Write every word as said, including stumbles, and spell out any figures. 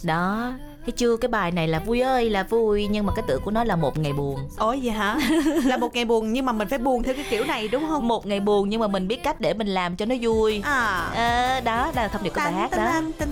Đó, thấy chưa, cái bài này là vui ơi là vui, nhưng mà cái tựa của nó là một ngày buồn. Ủa vậy hả? Là một ngày buồn nhưng mà mình phải buồn theo cái kiểu này đúng không? Một ngày buồn nhưng mà mình biết cách để mình làm cho nó vui. À, Ờ, đó, đó là thông điệp của bài hát đó. Tinh